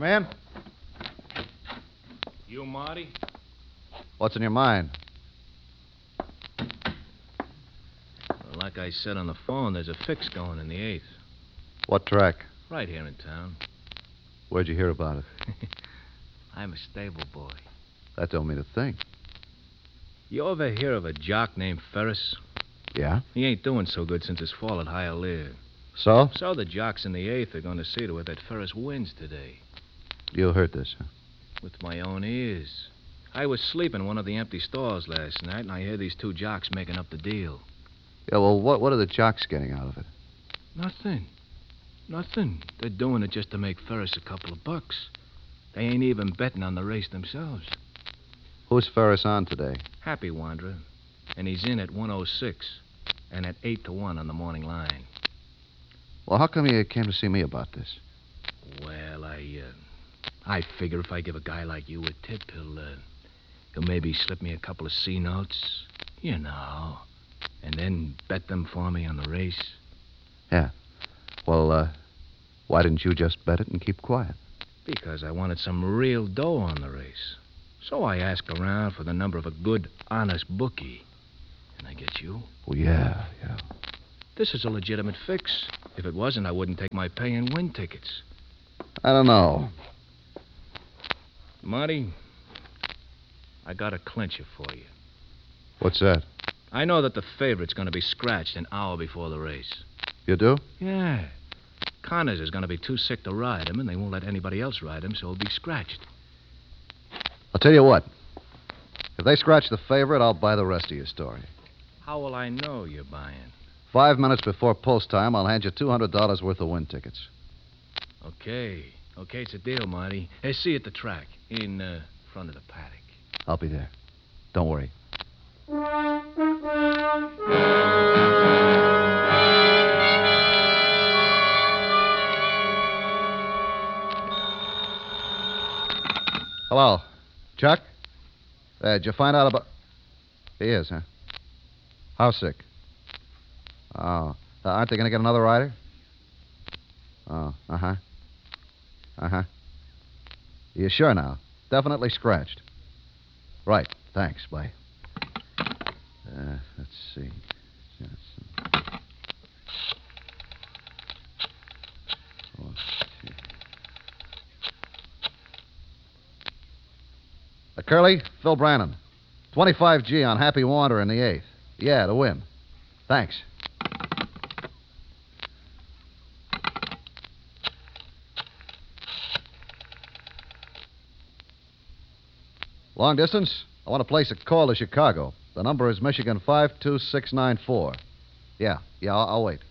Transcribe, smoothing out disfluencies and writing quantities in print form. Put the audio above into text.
Come in. You, Marty? What's in your mind? Well, like I said on the phone, there's a fix going in the 8th. What track? Right here in town. Where'd you hear about it? I'm a stable boy. That don't mean a thing. You ever hear of a jock named Ferris? Yeah? He ain't doing so good since his fall at Hialeah. So? So the jocks in the 8th are going to see to it that Ferris wins today. You heard this, huh? With my own ears. I was sleeping in one of the empty stalls last night, and I heard these two jocks making up the deal. Yeah, well, what are the jocks getting out of it? Nothing. They're doing it just to make Ferris a couple of bucks. They ain't even betting on the race themselves. Who's Ferris on today? Happy Wanderer. And he's in at 106 and at 8-1 on the morning line. Well, how come you came to see me about this? Well, I figure if I give a guy like you a tip, he'll maybe slip me a couple of C notes, you know, and then bet them for me on the race. Yeah. Well, why didn't you just bet it and keep quiet? Because I wanted some real dough on the race. So I asked around for the number of a good, honest bookie. And I get you. Well, yeah. This is a legitimate fix. If it wasn't, I wouldn't take my pay and win tickets. I don't know. Marty, I got a clincher for you. What's that? I know that the favorite's going to be scratched an hour before the race. You do? Yeah. Connors is going to be too sick to ride him, and they won't let anybody else ride him, so he'll be scratched. I'll tell you what. If they scratch the favorite, I'll buy the rest of your story. How will I know you're buying? 5 minutes before post time, I'll hand you $200 worth of win tickets. Okay, it's a deal, Marty. Hey, see you at the track, in front of the paddock. I'll be there. Don't worry. Hello. Chuck? Did you find out about... He is, huh? How sick? Oh. Aren't they going to get another rider? Oh, uh-huh. Uh-huh. You sure now? Definitely scratched. Right. Thanks. Bye. Let's see. Curly, Phil Brannon. 25G on Happy Wanderer in the 8th. Yeah, to win. Thanks. Long distance? I want to place a call to Chicago. The number is Michigan 52694. Yeah, I'll wait.